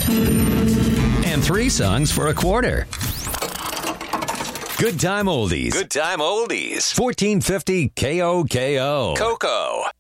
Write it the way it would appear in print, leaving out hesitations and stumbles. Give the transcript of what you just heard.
And 3 songs for $0.25. Good time oldies. Good time oldies. 1450 KOKO. Coco.